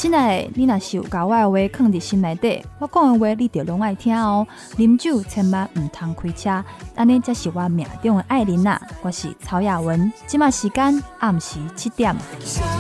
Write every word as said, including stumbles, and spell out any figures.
亲爱的，你若是有把我的话放伫心内底，我讲的话你就拢爱听哦。啉酒千万唔通开车，安尼才是我命中的爱人啊！我是曹雅文，即马时间暗时七点。